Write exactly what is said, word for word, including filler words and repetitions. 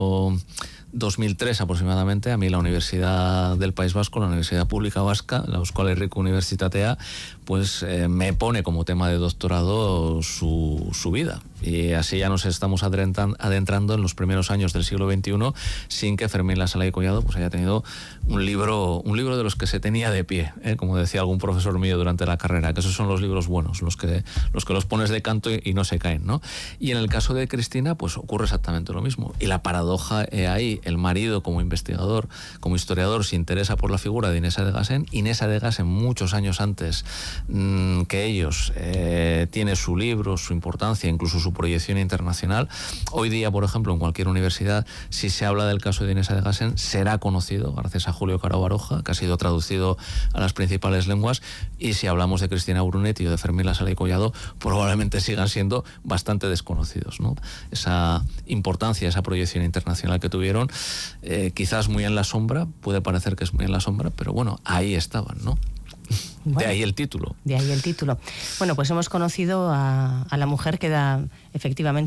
dos mil tres aproximadamente, a mí la Universidad del País Vasco, la Universidad Pública Vasca, la Euskal Herriko Unibertsitatea, pues eh, me pone como tema de doctorado su, su vida. Y así ya nos estamos adentrando en los primeros años del siglo veintiuno, sin que Fermín Lasala y Collado pues haya tenido un libro, un libro de los que se tenía de pie, ¿eh? Como decía algún profesor mío durante la carrera, que esos son los libros buenos, los que los que los pones de canto y, y no se caen, ¿no? Y en el caso de Cristina, pues ocurre exactamente lo mismo. Y la paradoja eh, ahí, el marido como investigador, como historiador, se interesa por la figura de Inés Adegasen. Inés Adegasen, muchos años antes mmm, que ellos, eh, tiene su libro, su importancia, incluso su proyección internacional. Hoy día, por ejemplo, en cualquier universidad, si se habla del caso de Inés Adegasen, será conocido gracias a Julio Caro Baroja, que ha sido traducido a las principales lenguas, y si hablamos de Cristina Brunetti o de Fermín Lasala y Collado, probablemente sigan siendo bastante desconocidos, ¿no? Esa importancia, esa proyección internacional que tuvieron, eh, quizás muy en la sombra, puede parecer que es muy en la sombra, pero bueno, ahí estaban, ¿no? Bueno, de ahí el título. De ahí el título. Bueno, pues hemos conocido a, a la mujer que da efectivamente